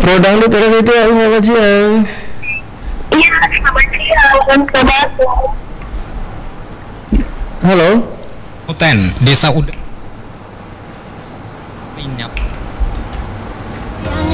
Pro Dangdut RRT, selamat siang. Iya, selamat siang. Selamat. Halo. Uten, Desa Udah. Minyak.